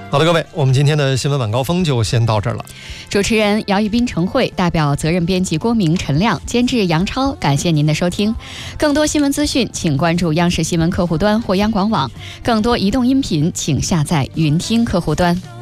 好的，各位，我们今天的新闻晚高峰就先到这儿了。 主持人姚玉斌、陈慧，代表责任编辑郭明、陈亮，监制杨超，感谢您的收听。更多新闻资讯，请关注央视新闻客户端或央广网；更多移动音频，请下载云听客户端。